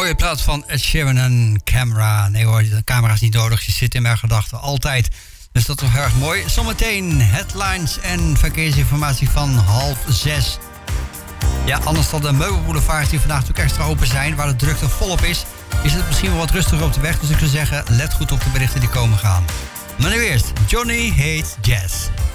mooie plaat van Ed Sheeran en Camera. Nee hoor, de camera is niet nodig. Je zit in mijn gedachten altijd. Dus dat is wel erg mooi. Zometeen headlines en verkeersinformatie van 5:30. Ja, anders dan de meubelboulevards die vandaag natuurlijk extra open zijn, waar de drukte volop is het misschien wel wat rustiger op de weg. Dus ik zou zeggen, let goed op de berichten die komen gaan. Maar nu eerst, Johnny Hates Jazz.